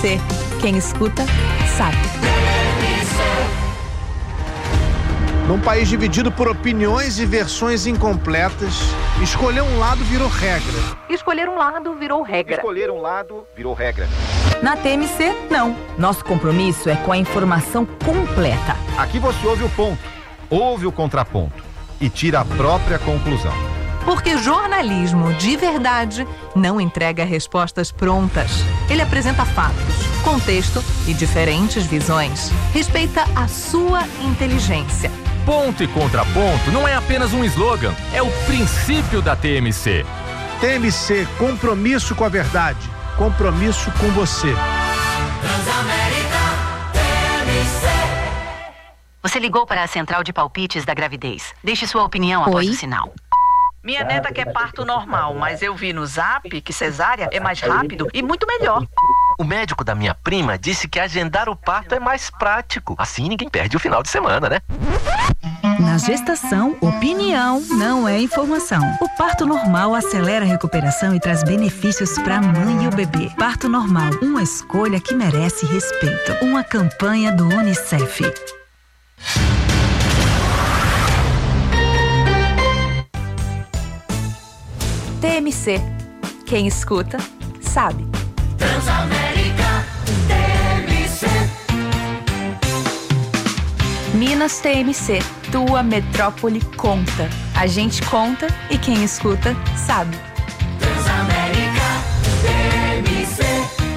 TMC. Quem escuta, sabe. Num país dividido por opiniões e versões incompletas, escolher um lado virou regra. Escolher um lado virou regra. Escolher um lado virou regra. Na TMC, não. Nosso compromisso é com a informação completa. Aqui você ouve o ponto, ouve o contraponto e tira a própria conclusão. Porque jornalismo de verdade não entrega respostas prontas. Ele apresenta fatos, contexto e diferentes visões. Respeita a sua inteligência. Ponto e contraponto não é apenas um slogan, é o princípio da TMC. TMC, compromisso com a verdade, compromisso com você. Transamérica TMC. Você ligou para a central de palpites da gravidez. Deixe sua opinião após o sinal. Minha neta quer parto normal, mas eu vi no Zap que cesárea é mais rápido e muito melhor. O médico da minha prima disse que agendar o parto é mais prático. Assim ninguém perde o final de semana, né? Na gestação, opinião não é informação. O parto normal acelera a recuperação e traz benefícios para a mãe e o bebê. Parto normal, uma escolha que merece respeito. Uma campanha do UNICEF. TMC. Quem escuta, sabe. Transamérica TMC. Minas TMC. Tua metrópole conta. A gente conta e quem escuta, sabe. Transamérica TMC.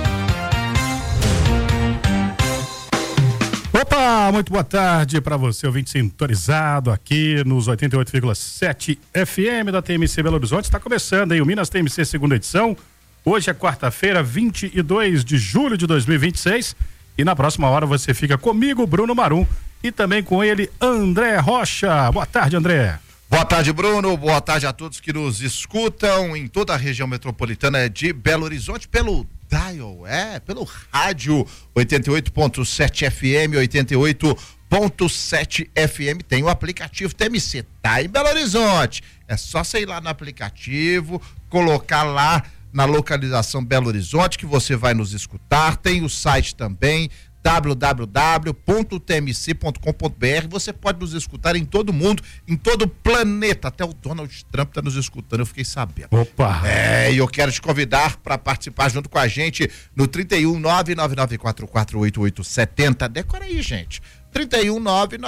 Opa, muito boa tarde para você, ouvinte sintonizado aqui nos 88,7 FM da TMC Belo Horizonte. Está começando aí o Minas TMC segunda edição. Hoje é quarta-feira, 22 de julho de 2026. E na próxima hora você fica comigo, Bruno Marum, e também com ele, André Rocha. Boa tarde, André. Boa tarde, Bruno. Boa tarde a todos que nos escutam em toda a região metropolitana de Belo Horizonte pelo dial, pelo rádio 88.7 FM, 88.7 FM. Tem o aplicativo TMC, tá em Belo Horizonte. É só você ir lá no aplicativo, colocar lá na localização Belo Horizonte que você vai nos escutar. Tem o site também, www.tmc.com.br. Você pode nos escutar em todo mundo, em todo o planeta. Até o Donald Trump está nos escutando, eu fiquei sabendo. Opa! E eu quero te convidar para participar junto com a gente no 31 999448870. Decora aí, gente. 31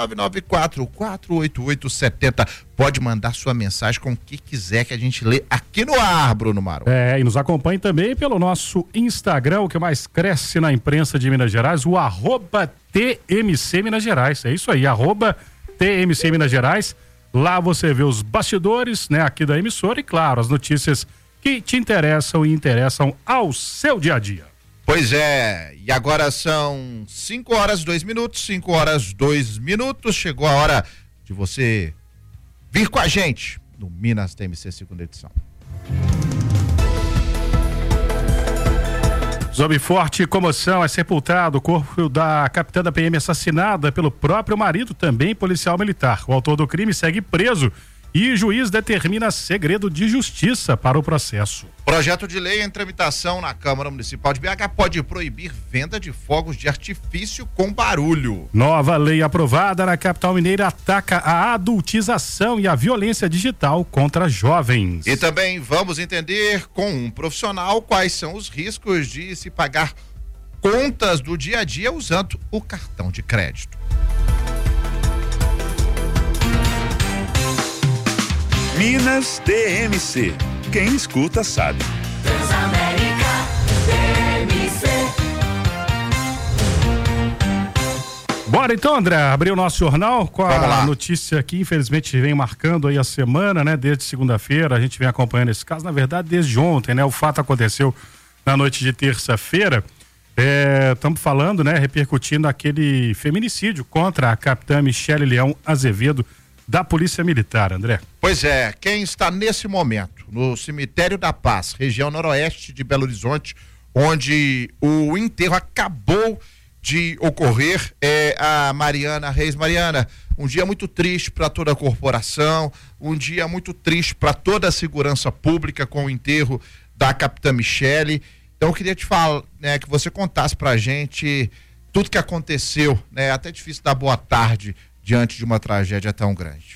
999448870. Pode mandar sua mensagem com o que quiser que a gente lê aqui no ar, Bruno Marum. E nos acompanhe também pelo nosso Instagram, o que mais cresce na imprensa de Minas Gerais, o @TMC Minas Gerais. É isso aí, @TMC Minas Gerais. Lá você vê os bastidores, né, aqui da emissora e, claro, as notícias que te interessam e interessam ao seu dia a dia. Pois é, e agora são 5 horas 2 minutos, 5 horas 2 minutos, chegou a hora de você vir com a gente no Minas TMC segunda edição. Sob forte comoção é sepultado o corpo da capitã da PM assassinada pelo próprio marido, também policial militar. O autor do crime segue preso e o juiz determina segredo de justiça para o processo. Projeto de lei em tramitação na Câmara Municipal de BH pode proibir venda de fogos de artifício com barulho. Nova lei aprovada na capital mineira ataca a adultização e a violência digital contra jovens. E também vamos entender com um profissional quais são os riscos de se pagar contas do dia a dia usando o cartão de crédito. Minas TMC. Quem escuta sabe. Transamérica TMC. Bora então, André, abrir o nosso jornal com a notícia que infelizmente vem marcando aí a semana, né? Desde segunda-feira, a gente vem acompanhando esse caso, na verdade desde ontem, né? O fato aconteceu na noite de terça-feira. Estamos falando, né? Repercutindo aquele feminicídio contra a capitã Michele Leão Azevedo, da Polícia Militar, André. Pois é, quem está nesse momento no Cemitério da Paz, região noroeste de Belo Horizonte, onde o enterro acabou de ocorrer, é a Mariana Reis. Mariana, um dia muito triste para toda a corporação, um dia muito triste para toda a segurança pública com o enterro da capitã Michele. Então eu queria te falar, né, que você contasse pra gente tudo que aconteceu, né? É até difícil dar boa tarde diante de uma tragédia tão grande.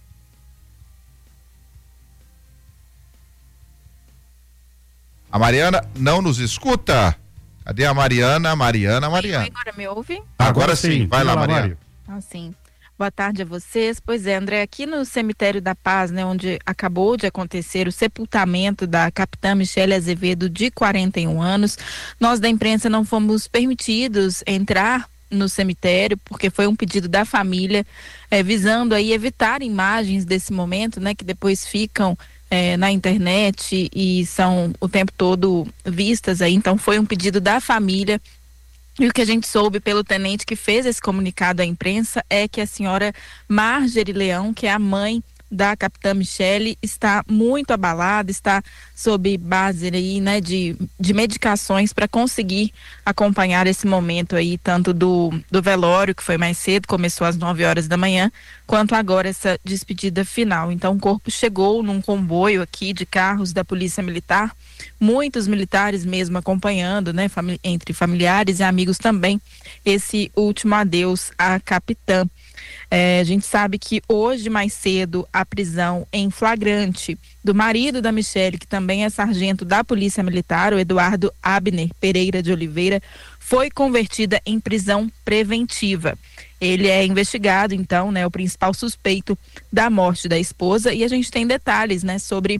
A Mariana não nos escuta? Cadê a Mariana? Mariana. Agora me ouve? Agora sim. Vai lá, Mariana. Sim. Boa tarde a vocês. Pois é, André, aqui no Cemitério da Paz, né, onde acabou de acontecer o sepultamento da capitã Michele Azevedo, de 41 anos, nós da imprensa não fomos permitidos entrar no cemitério, porque foi um pedido da família, visando aí evitar imagens desse momento, né, que depois ficam na internet e são o tempo todo vistas aí. Então foi um pedido da família. E o que a gente soube pelo tenente que fez esse comunicado à imprensa é que a senhora Marjorie Leão, que é a mãe da capitã Michele, está muito abalada, está sob base aí, né, de medicações para conseguir acompanhar esse momento aí, tanto do velório, que foi mais cedo, começou às 9 horas da manhã, quanto agora essa despedida final. Então o corpo chegou num comboio aqui de carros da Polícia Militar, muitos militares mesmo acompanhando, né, entre familiares e amigos também, esse último adeus à capitã. A gente sabe que hoje, mais cedo, a prisão em flagrante do marido da Michele, que também é sargento da Polícia Militar, o Eduardo Abner Pereira de Oliveira, foi convertida em prisão preventiva. Ele é investigado, então, né, o principal suspeito da morte da esposa, e a gente tem detalhes, né, sobre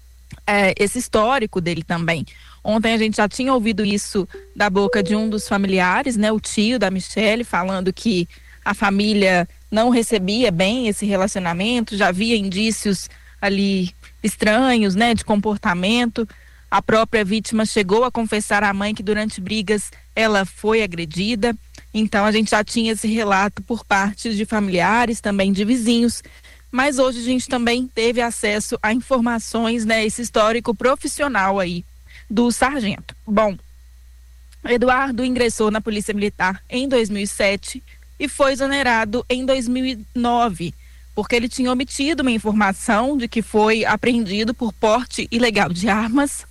esse histórico dele também. Ontem a gente já tinha ouvido isso da boca de um dos familiares, né, o tio da Michele, falando que a família não recebia bem esse relacionamento, já havia indícios ali estranhos, né, de comportamento. A própria vítima chegou a confessar à mãe que durante brigas ela foi agredida. Então a gente já tinha esse relato por parte de familiares, também de vizinhos. Mas hoje a gente também teve acesso a informações, né, esse histórico profissional aí do sargento. Bom, Eduardo ingressou na Polícia Militar em 2007 e foi exonerado em 2009, porque ele tinha omitido uma informação de que foi apreendido por porte ilegal de armas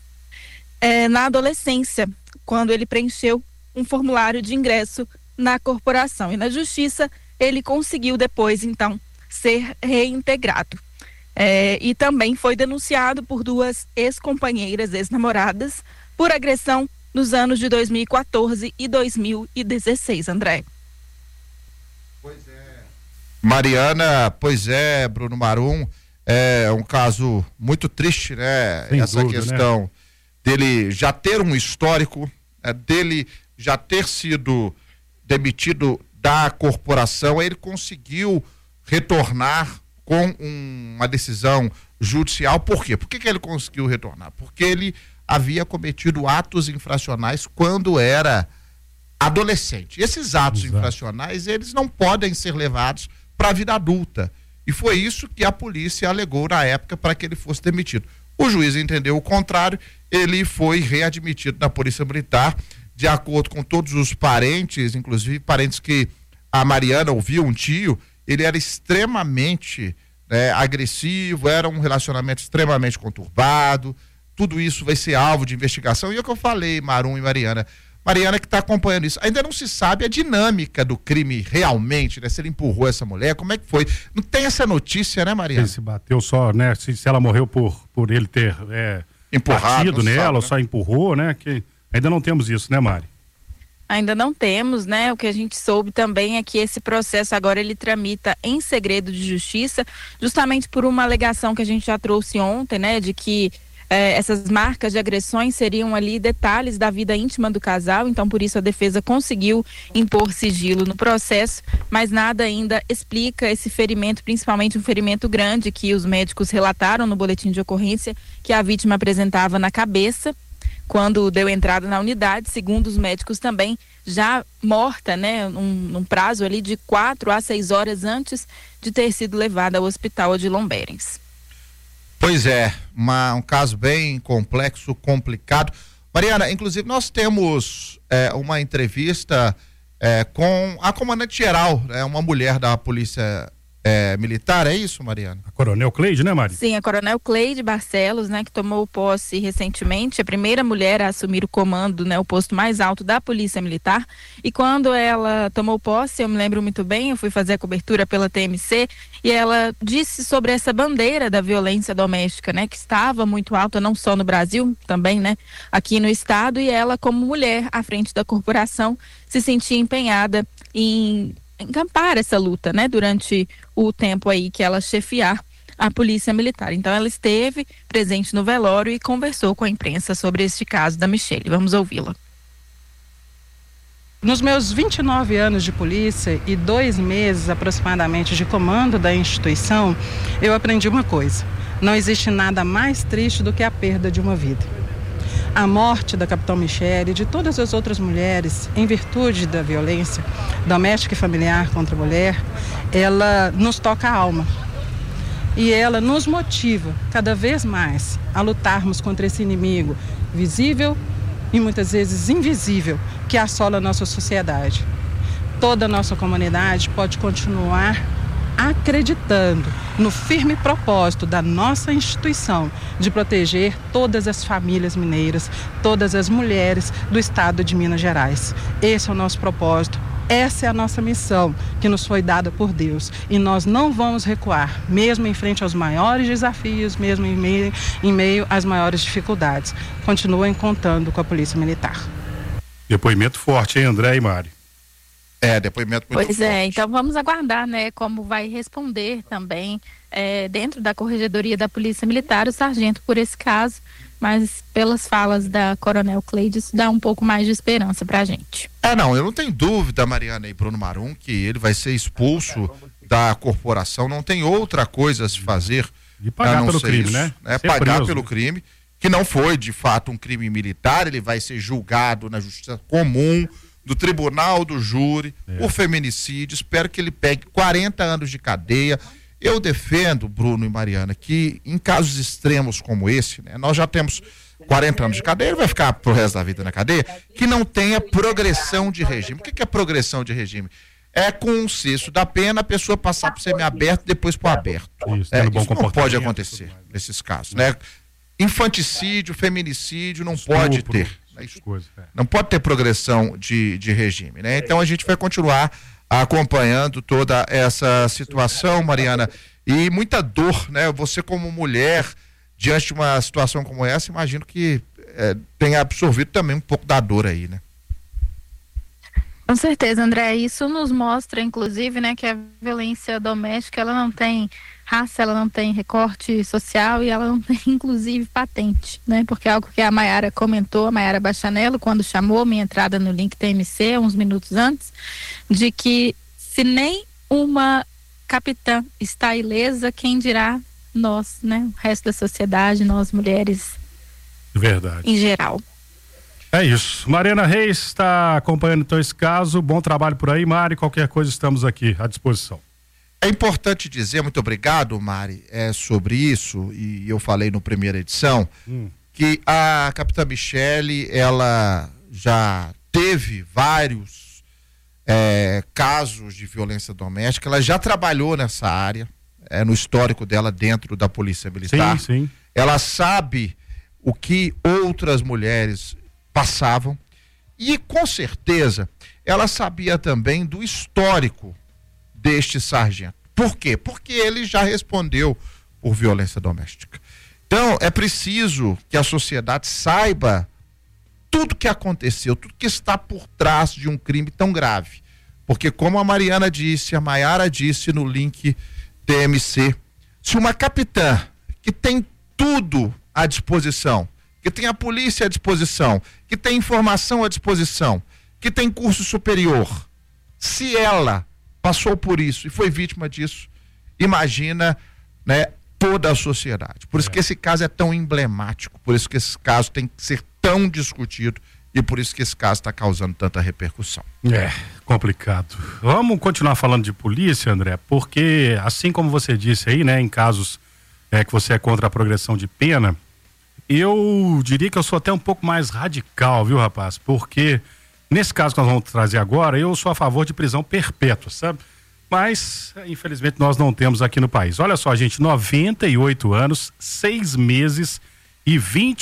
na adolescência, quando ele preencheu um formulário de ingresso na corporação. E na justiça ele conseguiu depois, então, ser reintegrado. E também foi denunciado por duas ex-companheiras, ex-namoradas, por agressão nos anos de 2014 e 2016, André. Pois é. Mariana, pois é, Bruno Marum, é um caso muito triste, né? Sem essa dúvida, questão, né? Dele já ter um histórico, dele já ter sido demitido da corporação, ele conseguiu retornar com uma decisão judicial. Por quê? Por que ele conseguiu retornar? Porque ele havia cometido atos infracionais quando era adolescente. Esses atos infracionais, eles não podem ser levados para a vida adulta. E foi isso que a polícia alegou na época para que ele fosse demitido. O juiz entendeu o contrário, ele foi readmitido na Polícia Militar, de acordo com todos os parentes, inclusive parentes que a Mariana ouviu, um tio, ele era extremamente agressivo, era um relacionamento extremamente conturbado. Tudo isso vai ser alvo de investigação. E é o que eu falei, Marum e Mariana que está acompanhando isso. Ainda não se sabe a dinâmica do crime realmente, né? Se ele empurrou essa mulher, como é que foi? Não tem essa notícia, né, Mariana? Se bateu só, né? Se ela morreu por ele ter batido nela, sabe, ou só empurrou, né? Que ainda não temos isso, né, Mari? Ainda não temos, né? O que a gente soube também é que esse processo agora ele tramita em segredo de justiça, justamente por uma alegação que a gente já trouxe ontem, né? De que essas marcas de agressões seriam ali detalhes da vida íntima do casal, então por isso a defesa conseguiu impor sigilo no processo, mas nada ainda explica esse ferimento, principalmente um ferimento grande que os médicos relataram no boletim de ocorrência, que a vítima apresentava na cabeça quando deu entrada na unidade, segundo os médicos também, já morta, né, num prazo ali de 4 a 6 horas antes de ter sido levada ao hospital Odilon Berens. Pois é, um caso bem complexo, complicado. Mariana, inclusive nós temos uma entrevista com a comandante-geral, uma mulher da Polícia militar, é isso, Mariana? A Coronel Cleide, né, Mari? Sim, a Coronel Cleide Barcelos, né, que tomou posse recentemente, a primeira mulher a assumir o comando, né, o posto mais alto da Polícia Militar. E quando ela tomou posse, eu me lembro muito bem, eu fui fazer a cobertura pela TMC e ela disse sobre essa bandeira da violência doméstica, né, que estava muito alta, não só no Brasil, também, né, aqui no estado, e ela, como mulher à frente da corporação, se sentia empenhada em encampar essa luta, né, durante o tempo aí que ela chefiar a Polícia Militar. Então ela esteve presente no velório e conversou com a imprensa sobre este caso da Michele. Vamos ouvi-la. Nos meus 29 anos de polícia e 2 meses aproximadamente de comando da instituição, eu aprendi uma coisa: não existe nada mais triste do que a perda de uma vida. A morte da capitã Michele e de todas as outras mulheres, em virtude da violência doméstica e familiar contra a mulher, ela nos toca a alma. E ela nos motiva cada vez mais a lutarmos contra esse inimigo visível e muitas vezes invisível que assola a nossa sociedade. Toda a nossa comunidade pode continuar acreditando no firme propósito da nossa instituição de proteger todas as famílias mineiras, todas as mulheres do estado de Minas Gerais. Esse é o nosso propósito, essa é a nossa missão que nos foi dada por Deus. E nós não vamos recuar, mesmo em frente aos maiores desafios, mesmo em meio às maiores dificuldades. Continuem contando com a Polícia Militar. Depoimento forte, hein, André e Mari? Depoimento muito Pois forte. então vamos aguardar, né, como vai responder também dentro da Corregedoria da Polícia Militar o sargento por esse caso, mas pelas falas da Coronel Cleide, isso dá um pouco mais de esperança pra gente. Não, eu não tenho dúvida, Mariana e Bruno Marum, que ele vai ser expulso da corporação, não tem outra coisa a se fazer. E pagar pelo crime, isso, né? Pagar preso, pelo crime, que não foi de fato um crime militar, ele vai ser julgado na justiça comum, do tribunal do júri, por feminicídio. Espero que ele pegue 40 anos de cadeia. Eu defendo, Bruno e Mariana, que em casos extremos como esse, né, nós já temos 40 anos de cadeia, ele vai ficar pro resto da vida na cadeia, que não tenha progressão de regime. O que é progressão de regime? É com um cesso da pena a pessoa passar pro semiaberto e depois pro aberto. Isso não pode acontecer nesses casos, né? Infanticídio, feminicídio não pode ter. Não pode ter progressão de regime, né? Então a gente vai continuar acompanhando toda essa situação, Mariana, e muita dor, né? Você como mulher, diante de uma situação como essa, imagino que tenha absorvido também um pouco da dor aí, né? Com certeza, André, isso nos mostra, inclusive, né, que a violência doméstica, ela não tem raça, ela não tem recorte social e ela não tem, inclusive, patente, né, porque é algo que a Maiara comentou, a Maiara Bachanello, quando chamou minha entrada no link TMC, uns minutos antes, de que se nem uma capitã está ilesa, quem dirá nós, né, o resto da sociedade, nós mulheres, verdade, em geral. É isso. Mariana Reis está acompanhando então esse caso. Bom trabalho por aí, Mari. Qualquer coisa estamos aqui à disposição. É importante dizer, muito obrigado, Mari, sobre isso, e eu falei no primeira edição, que a capitã Michele, ela já teve vários casos de violência doméstica, ela já trabalhou nessa área, no histórico dela dentro da Polícia Militar. Sim. Ela sabe o que outras mulheres passavam e com certeza ela sabia também do histórico deste sargento. Por quê? Porque ele já respondeu por violência doméstica. Então é preciso que a sociedade saiba tudo que aconteceu, tudo que está por trás de um crime tão grave, porque como a Mariana disse, a Maiara disse no link TMC, se uma capitã que tem tudo à disposição, que tem a polícia à disposição, que tem informação à disposição, que tem curso superior, se ela passou por isso e foi vítima disso, imagina, né, toda a sociedade. Por isso que esse caso é tão emblemático, por isso que esse caso tem que ser tão discutido e por isso que esse caso está causando tanta repercussão. Complicado. Vamos continuar falando de polícia, André, porque assim como você disse aí, né, em casos que você é contra a progressão de pena, eu diria que eu sou até um pouco mais radical, viu, rapaz? Porque nesse caso que nós vamos trazer agora, eu sou a favor de prisão perpétua, sabe? Mas, infelizmente, nós não temos aqui no país. Olha só, gente, 98 anos, 6 meses e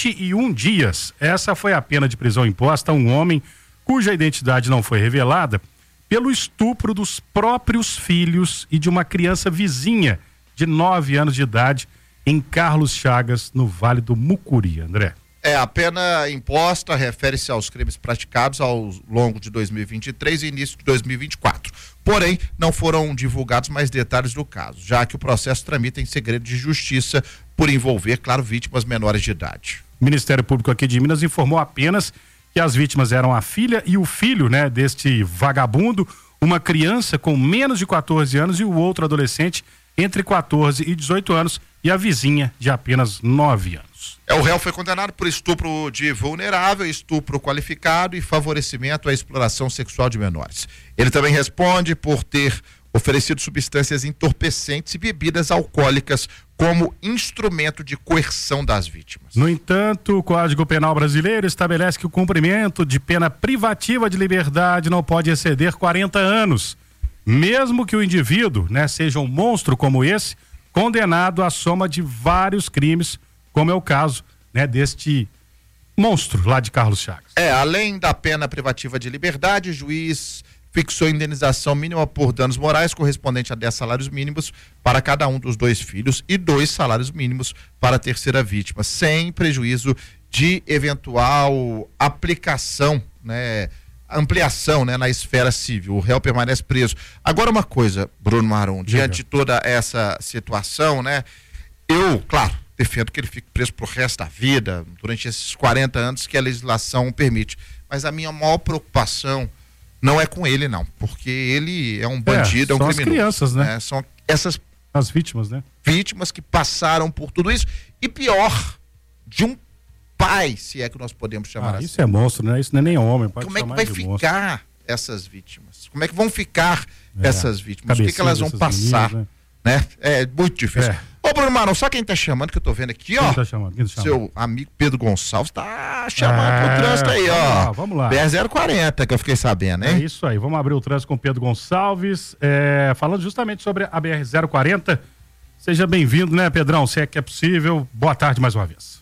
21 dias. Essa foi a pena de prisão imposta a um homem cuja identidade não foi revelada pelo estupro dos próprios filhos e de uma criança vizinha de 9 anos de idade em Carlos Chagas, no Vale do Mucuri, André. A pena imposta refere-se aos crimes praticados ao longo de 2023 e início de 2024. Porém, não foram divulgados mais detalhes do caso, já que o processo tramita em segredo de justiça por envolver, claro, vítimas menores de idade. O Ministério Público aqui de Minas informou apenas que as vítimas eram a filha e o filho, né, deste vagabundo, uma criança com menos de 14 anos e o outro adolescente entre 14 e 18 anos e a vizinha de apenas 9 anos. O réu foi condenado por estupro de vulnerável, estupro qualificado e favorecimento à exploração sexual de menores. Ele também responde por ter oferecido substâncias entorpecentes e bebidas alcoólicas como instrumento de coerção das vítimas. No entanto, o Código Penal brasileiro estabelece que o cumprimento de pena privativa de liberdade não pode exceder 40 anos, mesmo que o indivíduo, né, seja um monstro como esse, condenado à soma de vários crimes, como é o caso, né, deste monstro lá de Carlos Chagas. Além da pena privativa de liberdade, o juiz fixou indenização mínima por danos morais correspondente a 10 salários mínimos para cada um dos 2 filhos e 2 salários mínimos para a terceira vítima, sem prejuízo de eventual aplicação, né, ampliação, né, na esfera civil. O réu permanece preso. Agora uma coisa, Bruno Marum, diante de toda essa situação, né, eu, claro, defendo que ele fique preso pro resto da vida, durante esses 40 anos que a legislação permite. Mas a minha maior preocupação não é com ele, não, porque ele é um bandido, é um criminoso. São as crianças, né? São essas... As vítimas, né? Vítimas que passaram por tudo isso. E pior, de um pai, se é que nós podemos chamar assim. Isso é monstro, né? Isso não é nem homem. Pode Como é que chamar vai de ficar monstro. Essas vítimas? Como é que vão ficar essas vítimas? O que elas vão passar? Meninas, né? É muito difícil. Ô, Bruno Marão, só quem tá chamando, que eu tô vendo aqui, ó. Quem tá chamando? Quem tá chamando? Seu amigo Pedro Gonçalves tá chamando pro trânsito aí, ó. Vamos lá. BR-040, que eu fiquei sabendo, hein? É isso aí, vamos abrir o trânsito com o Pedro Gonçalves, falando justamente sobre a BR-040. Seja bem-vindo, né, Pedrão? Se é que é possível. Boa tarde mais uma vez.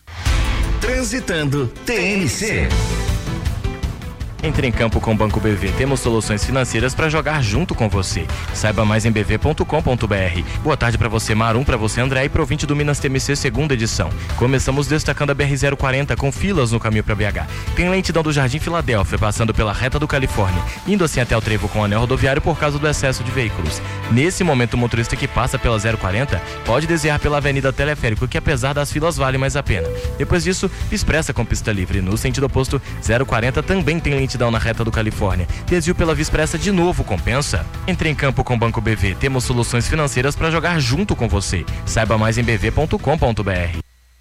Transitando TNC. Entre em campo com o Banco BV. Temos soluções financeiras para jogar junto com você. Saiba mais em bv.com.br. Boa tarde para você, Marum, para você, André, e pro ouvinte do Minas TMC segunda edição. Começamos destacando a BR-040 com filas no caminho para BH. Tem lentidão do Jardim Filadélfia, passando pela reta do Califórnia, indo assim até o trevo com o anel rodoviário por causa do excesso de veículos. Nesse momento, o motorista que passa pela 040 pode desviar pela Avenida Teleférico, que apesar das filas vale mais a pena. Depois disso, expressa com pista livre. No sentido oposto, 040 também tem lentidão na reta do Califórnia. Desvio pela Via Expressa de novo, compensa? Entre em campo com o Banco BV. Temos soluções financeiras para jogar junto com você. Saiba mais em bv.com.br.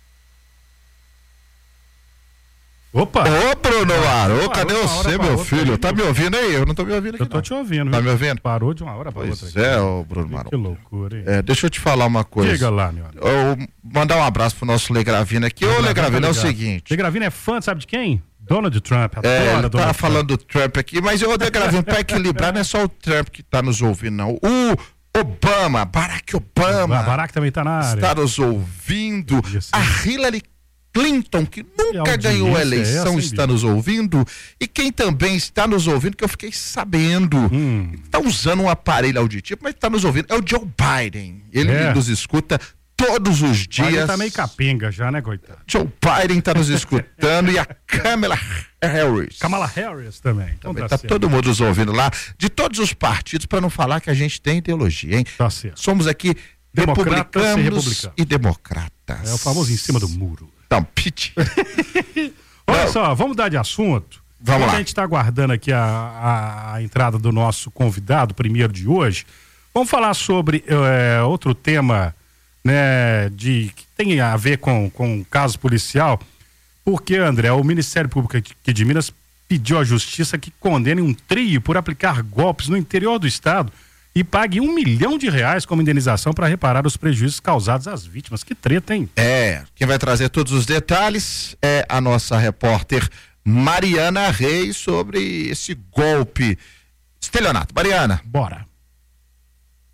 Opa! Ô, Bruno Marum, cadê você, meu filho? Tá me ouvindo aí? Eu não tô me ouvindo aqui. Eu tô te ouvindo. Tá me ouvindo? Parou de uma hora pra outra. Pois é, ô Bruno Marum. Que loucura, hein? Deixa eu te falar uma coisa. Diga lá, meu amigo. Mandar um abraço pro nosso Legravina aqui. Ô, Legravina, é o seguinte. Legravina é fã, sabe de quem? Donald Trump, ele tá falando do Trump aqui, mas eu gravando para equilibrar, não é só o Trump que tá nos ouvindo, não. O Obama, Barack Obama. Barack também tá na área. Está nos ouvindo. A Hillary Clinton, que nunca ganhou a eleição, está nos ouvindo. E quem também está nos ouvindo, que eu fiquei sabendo, está usando um aparelho auditivo, mas está nos ouvindo, é o Joe Biden. Ele nos escuta todos os dias. Ele tá meio capenga já, né, coitado? Joe Biden tá nos escutando e a Kamala Harris. Kamala Harris também. Também tá todo mundo nos ouvindo lá, de todos os partidos, para não falar que a gente tem ideologia, hein? Tá certo. Somos aqui republicanos e democratas. É o famoso em cima do muro. Então, pit. Olha só, vamos mudar de assunto. Vamos lá. A gente tá aguardando aqui a entrada do nosso convidado, primeiro de hoje. Vamos falar sobre outro tema, né, que tem a ver com caso policial, porque, André, o Ministério Público aqui de Minas pediu à Justiça que condene um trio por aplicar golpes no interior do estado e pague R$1 milhão como indenização para reparar os prejuízos causados às vítimas. Que treta, hein? Quem vai trazer todos os detalhes é a nossa repórter Mariana Reis sobre esse golpe estelionato. Mariana. Bora.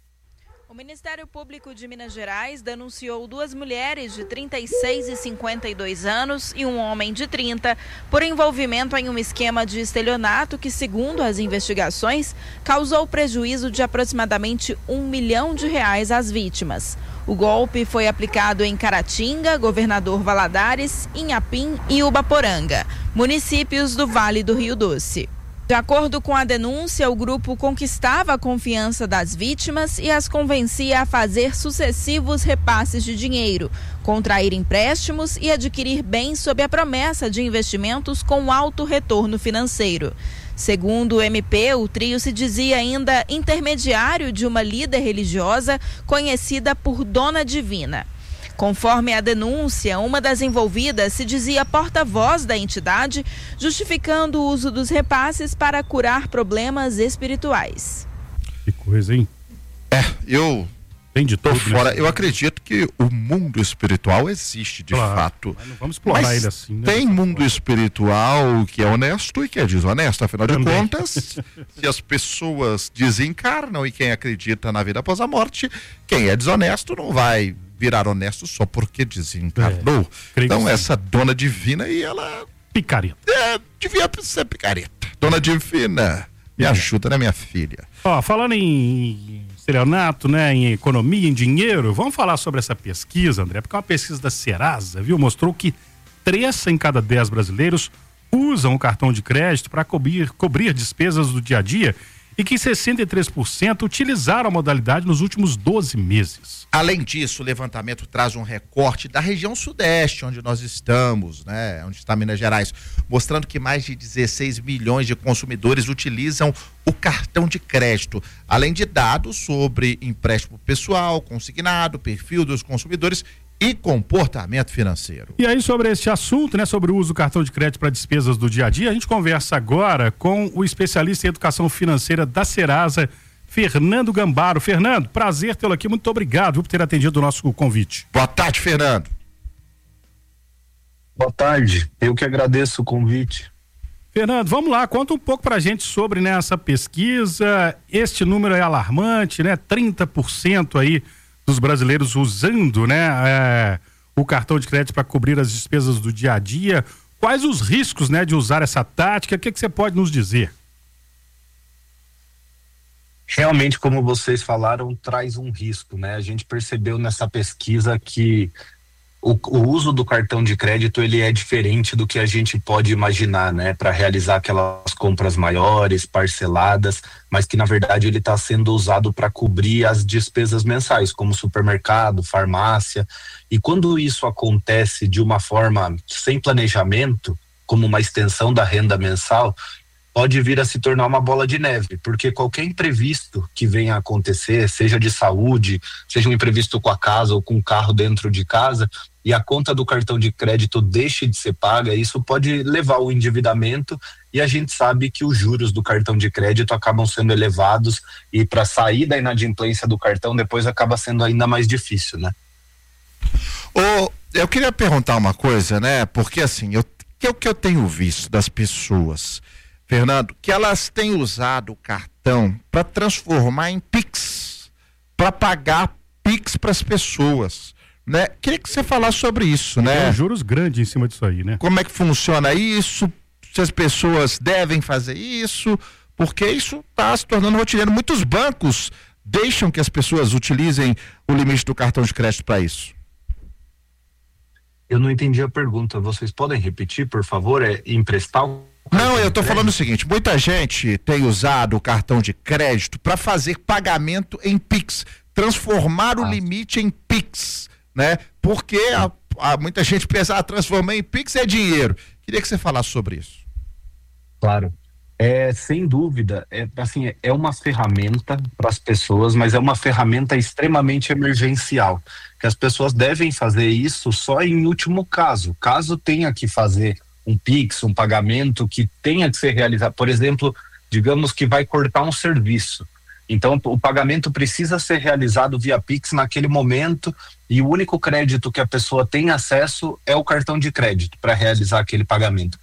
Ministério Público de Minas Gerais denunciou 2 mulheres de 36 e 52 anos e um homem de 30 por envolvimento em um esquema de estelionato que, segundo as investigações, causou prejuízo de aproximadamente R$ 1 milhão às vítimas. O golpe foi aplicado em Caratinga, Governador Valadares, Inhapim e Ubaporanga, municípios do Vale do Rio Doce. De acordo com a denúncia, o grupo conquistava a confiança das vítimas e as convencia a fazer sucessivos repasses de dinheiro, contrair empréstimos e adquirir bens sob a promessa de investimentos com alto retorno financeiro. Segundo o MP, o trio se dizia ainda intermediário de uma líder religiosa conhecida por Dona Divina. Conforme a denúncia, uma das envolvidas se dizia porta-voz da entidade, justificando o uso dos repasses para curar problemas espirituais. Que coisa, hein? Eu tem de tudo, fora. Né? Eu acredito que o mundo espiritual existe de fato. Mas não vamos explorar ele assim, né? Tem mundo espiritual que é honesto e que é desonesto. Afinal de contas, se as pessoas desencarnam e quem acredita na vida após a morte, quem é desonesto não vai virar honesto só porque desencarnou. Então essa Dona Divina e ela... Picareta. Devia ser picareta. Dona Divina, me ajuda, né, minha filha? Falando em estelionato, né, em economia, em dinheiro, vamos falar sobre essa pesquisa, André, porque uma pesquisa da Serasa, mostrou que 3 em cada 10 brasileiros usam o cartão de crédito para cobrir despesas do dia a dia e que 63% utilizaram a modalidade nos últimos 12 meses. Além disso, o levantamento traz um recorte da região sudeste, onde nós estamos, né? Onde está Minas Gerais, mostrando que mais de 16 milhões de consumidores utilizam o cartão de crédito, além de dados sobre empréstimo pessoal, consignado, perfil dos consumidores e comportamento financeiro. E aí, sobre este assunto, né, sobre o uso do cartão de crédito para despesas do dia a dia, a gente conversa agora com o especialista em educação financeira da Serasa, Fernando Gambaro. Fernando, prazer tê-lo aqui, muito obrigado por ter atendido o nosso convite. Boa tarde, Fernando. Boa tarde, eu que agradeço o convite. Fernando, vamos lá, conta um pouco pra gente sobre, né, essa pesquisa. Este número é alarmante, né, 30% aí dos brasileiros usando, né, o cartão de crédito para cobrir as despesas do dia a dia. Quais os riscos, né, de usar essa tática? O que você pode nos dizer? Realmente, como vocês falaram, traz um risco, né? A gente percebeu nessa pesquisa que o uso do cartão de crédito, ele é diferente do que a gente pode imaginar, né? Para realizar aquelas compras maiores, parceladas, mas que na verdade ele está sendo usado para cobrir as despesas mensais, como supermercado, farmácia. E quando isso acontece de uma forma sem planejamento, como uma extensão da renda mensal, pode vir a se tornar uma bola de neve, porque qualquer imprevisto que venha a acontecer, seja de saúde, seja um imprevisto com a casa ou com o carro dentro de casa, e a conta do cartão de crédito deixe de ser paga, isso pode levar ao endividamento, e a gente sabe que os juros do cartão de crédito acabam sendo elevados, e para sair da inadimplência do cartão depois acaba sendo ainda mais difícil, né? Eu queria perguntar uma coisa, né? Porque assim, o que eu tenho visto das pessoas, Fernando, que elas têm usado o cartão para transformar em Pix, para pagar Pix para as pessoas, né? Queria que você falasse sobre isso, né? Tem juros grandes em cima disso aí, né? Como é que funciona isso? Se as pessoas devem fazer isso? Porque isso está se tornando rotineiro. Muitos bancos deixam que as pessoas utilizem o limite do cartão de crédito para isso. Eu não entendi a pergunta. Vocês podem repetir, por favor? É emprestar o... Não, eu tô falando o seguinte, muita gente tem usado o cartão de crédito para fazer pagamento em Pix, transformar o limite em Pix, né? Porque muita gente pensa, transformar em Pix é dinheiro. Queria que você falasse sobre isso. Claro. Sem dúvida, é uma ferramenta para as pessoas, mas é uma ferramenta extremamente emergencial, que as pessoas devem fazer isso só em último caso. Caso tenha que fazer um Pix, um pagamento que tenha que ser realizado, por exemplo, digamos que vai cortar um serviço. Então, o pagamento precisa ser realizado via Pix naquele momento e o único crédito que a pessoa tem acesso é o cartão de crédito para realizar aquele pagamento.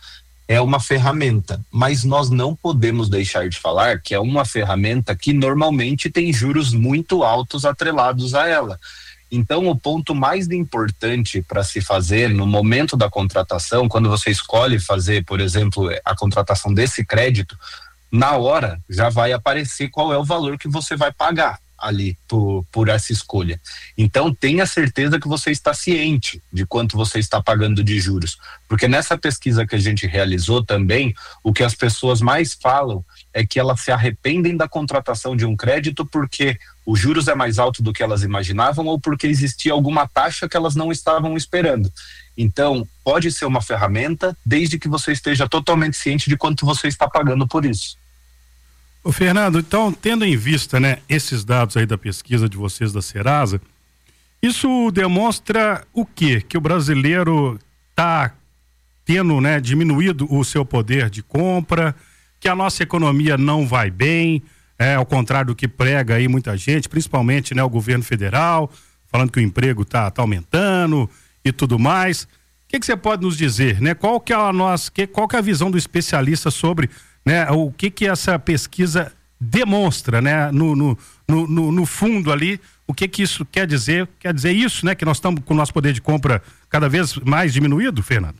é uma ferramenta, mas nós não podemos deixar de falar que é uma ferramenta que normalmente tem juros muito altos atrelados a ela. Então, o ponto mais importante para se fazer no momento da contratação, quando você escolhe fazer, por exemplo, a contratação desse crédito, na hora já vai aparecer qual é o valor que você vai pagar ali por essa escolha. Então, tenha certeza que você está ciente de quanto você está pagando de juros, porque nessa pesquisa que a gente realizou também, o que as pessoas mais falam é que elas se arrependem da contratação de um crédito porque os juros é mais alto do que elas imaginavam ou porque existia alguma taxa que elas não estavam esperando. Então, pode ser uma ferramenta desde que você esteja totalmente ciente de quanto você está pagando por isso. Ô Fernando, então, tendo em vista, né, esses dados aí da pesquisa de vocês da Serasa, isso demonstra o quê? Que o brasileiro está tendo, né, diminuído o seu poder de compra, que a nossa economia não vai bem, ao contrário do que prega aí muita gente, principalmente, né, o governo federal, falando que o emprego tá aumentando e tudo mais. O que você pode nos dizer, né? Qual que é a visão do especialista sobre, né, o que essa pesquisa demonstra, né, no fundo ali, o que isso quer dizer? Quer dizer isso, né, que nós estamos com o nosso poder de compra cada vez mais diminuído, Fernando?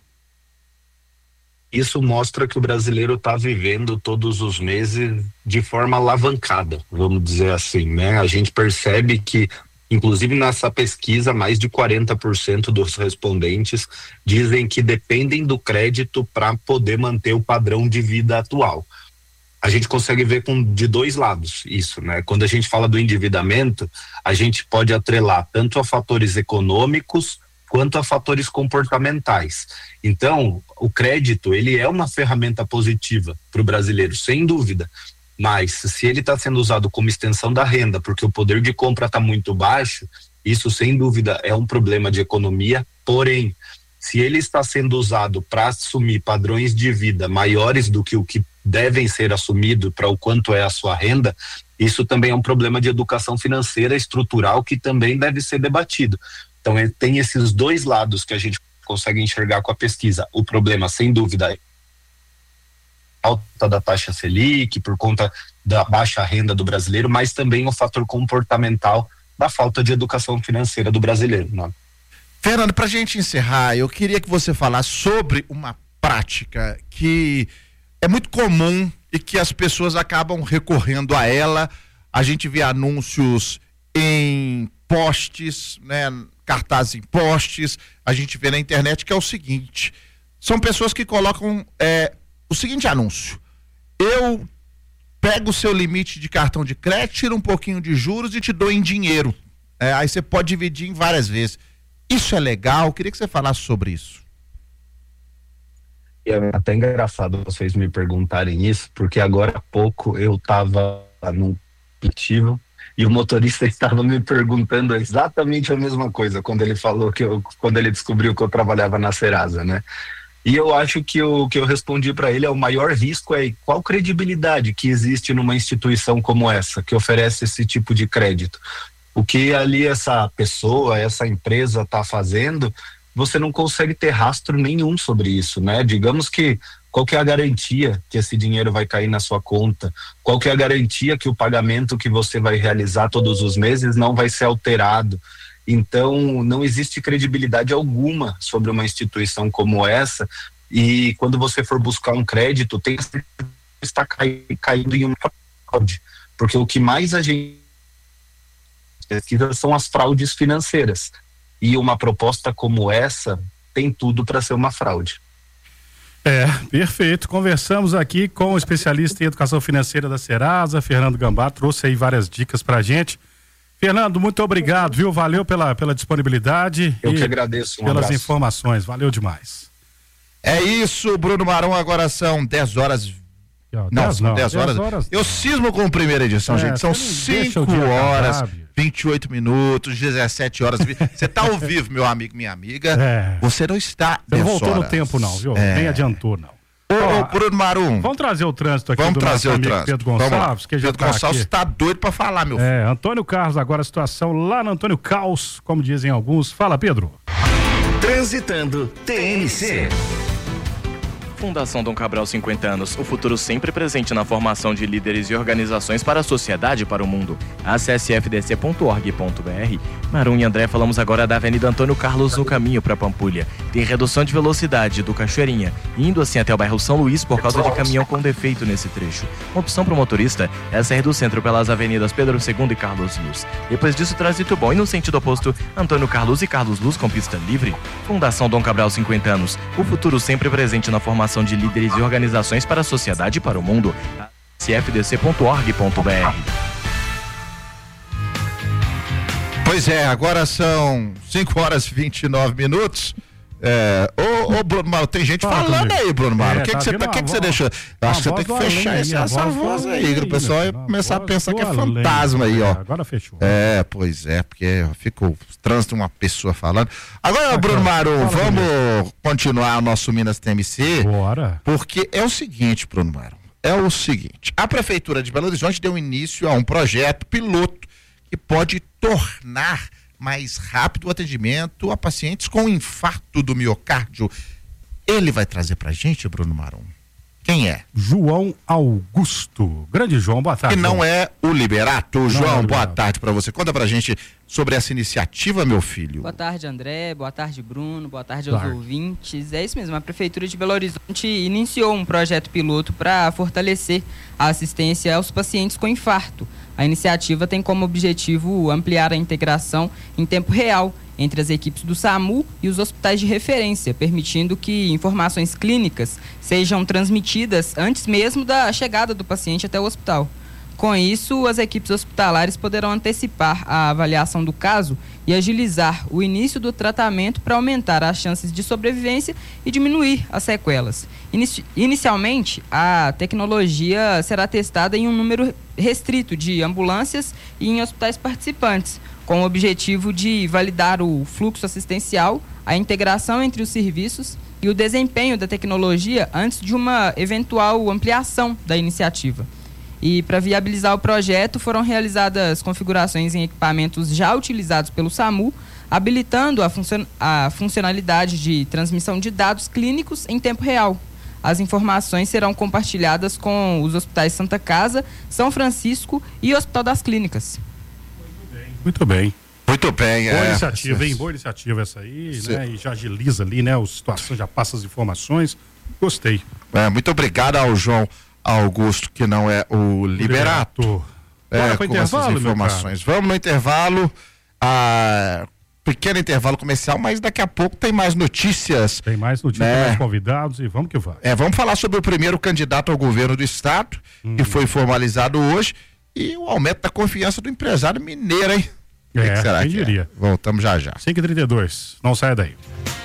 Isso mostra que o brasileiro está vivendo todos os meses de forma alavancada, vamos dizer assim, né? A gente percebe que, inclusive nessa pesquisa, mais de 40% dos respondentes dizem que dependem do crédito para poder manter o padrão de vida atual. A gente consegue ver de dois lados isso, né? Quando a gente fala do endividamento, a gente pode atrelar tanto a fatores econômicos quanto a fatores comportamentais. Então, o crédito, ele é uma ferramenta positiva para o brasileiro, sem dúvida. Mas se ele está sendo usado como extensão da renda, porque o poder de compra está muito baixo, isso sem dúvida é um problema de economia. Porém, se ele está sendo usado para assumir padrões de vida maiores do que o que devem ser assumidos para o quanto é a sua renda, isso também é um problema de educação financeira estrutural que também deve ser debatido. Então, tem esses dois lados que a gente consegue enxergar com a pesquisa. O problema, sem dúvida, é a alta da taxa Selic, por conta da baixa renda do brasileiro, mas também o fator comportamental da falta de educação financeira do brasileiro. Né? Fernando, para a gente encerrar, eu queria que você falasse sobre uma prática que é muito comum e que as pessoas acabam recorrendo a ela. A gente vê anúncios em postes, né, cartazes em postes, a gente vê na internet, que é o seguinte: são pessoas que colocam o seguinte anúncio: eu pego o seu limite de cartão de crédito, tiro um pouquinho de juros e te dou em dinheiro, aí você pode dividir em várias vezes. Isso é legal? Queria que você falasse sobre isso. É até engraçado vocês me perguntarem isso, porque agora há pouco eu estava num aplicativo e o motorista estava me perguntando exatamente a mesma coisa quando ele falou quando ele descobriu que eu trabalhava na Serasa, né? E eu acho que o que eu respondi para ele é: o maior risco é qual credibilidade que existe numa instituição como essa, que oferece esse tipo de crédito. O que ali essa pessoa, essa empresa está fazendo, você não consegue ter rastro nenhum sobre isso, né? Digamos que qual que é a garantia que esse dinheiro vai cair na sua conta? Qual que é a garantia que o pagamento que você vai realizar todos os meses não vai ser alterado? Então, não existe credibilidade alguma sobre uma instituição como essa, e quando você for buscar um crédito, tem que estar caindo em uma fraude, porque o que mais a gente pesquisa são as fraudes financeiras, e uma proposta como essa tem tudo para ser uma fraude. Perfeito. Conversamos aqui com o especialista em educação financeira da Serasa, Fernando Gambá, trouxe aí várias dicas pra gente. Fernando, muito obrigado, viu? Valeu pela disponibilidade. Eu que agradeço. Pelas abraço. Informações. Valeu demais. É isso, Bruno Marum. Agora são 10 horas. Não, 10 horas. Eu cismo com a primeira edição, gente. São 5 horas, 28 minutos, 17 horas. Você tá ao vivo, meu amigo, minha amiga. Você não está. Você não voltou no tempo, não, viu? Nem adiantou, não. Ô, Bruno Marum. Vamos trazer o trânsito aqui do nosso amigo Pedro Gonçalves. Que Pedro Gonçalves tá doido pra falar, meu filho. Antônio Carlos, agora a situação lá no Antônio Caos, como dizem alguns. Fala, Pedro. Transitando TNC. Fundação Dom Cabral 50 anos, o futuro sempre presente na formação de líderes e organizações para a sociedade e para o mundo. Acesse fdc.org.br. Marum e André, falamos agora da Avenida Antônio Carlos no caminho para Pampulha. Tem redução de velocidade do Cachoeirinha, indo assim até o bairro São Luís por causa de caminhão com defeito nesse trecho. Uma opção para o motorista é sair do centro pelas avenidas Pedro II e Carlos Luz. Depois disso, trânsito bom e no sentido oposto, Antônio Carlos e Carlos Luz com pista livre. Fundação Dom Cabral 50 anos, o futuro sempre presente na formação de líderes e organizações para a sociedade e para o mundo. cfdc.org.br. Pois é, agora são 5h29. Ô Bruno Maro, tem gente falando aí, Bruno Maro. O que você deixou? Eu acho que você tem que fechar essa voz aí, o pessoal ia começar a pensar que é fantasma aí, ó. Agora fechou. Pois é, porque fica o trânsito de uma pessoa falando. Agora, Bruno Maro, vamos continuar o nosso Minas TMC. Bora. Porque é o seguinte, Bruno Maro, a Prefeitura de Belo Horizonte deu início a um projeto piloto que pode tornar mais rápido o atendimento a pacientes com infarto do miocárdio. Ele vai trazer pra gente, Bruno Marum. Quem é? João Augusto. Grande João, boa tarde. Que não é o Liberato. João, boa tarde pra você. Conta pra gente sobre essa iniciativa, meu filho. Boa tarde, André. Boa tarde, Bruno. Boa tarde aos ouvintes. É isso mesmo, a Prefeitura de Belo Horizonte iniciou um projeto piloto para fortalecer a assistência aos pacientes com infarto. A iniciativa tem como objetivo ampliar a integração em tempo real entre as equipes do SAMU e os hospitais de referência, permitindo que informações clínicas sejam transmitidas antes mesmo da chegada do paciente até o hospital. Com isso, as equipes hospitalares poderão antecipar a avaliação do caso e agilizar o início do tratamento para aumentar as chances de sobrevivência e diminuir as sequelas. Inicialmente, a tecnologia será testada em um número restrito de ambulâncias e em hospitais participantes, com o objetivo de validar o fluxo assistencial, a integração entre os serviços e o desempenho da tecnologia antes de uma eventual ampliação da iniciativa. E para viabilizar o projeto, foram realizadas configurações em equipamentos já utilizados pelo SAMU, habilitando a funcionalidade de transmissão de dados clínicos em tempo real. As informações serão compartilhadas com os hospitais Santa Casa, São Francisco e Hospital das Clínicas. Muito bem. Muito bem, Boa iniciativa, hein? Boa iniciativa essa aí, né? E já agiliza ali, né? A situação, já passa as informações. Gostei. Muito obrigado ao João Augusto, que não é o Liberato. Bora pro intervalo, informações. Vamos no intervalo, pequeno intervalo comercial, mas daqui a pouco tem mais notícias. Tem mais notícias, mais convidados e vamos que vai. Vamos falar sobre o primeiro candidato ao governo do estado, que foi formalizado hoje, e o aumento da confiança do empresário mineiro, hein? Que será que diria? Voltamos já. 5h32, não saia daí.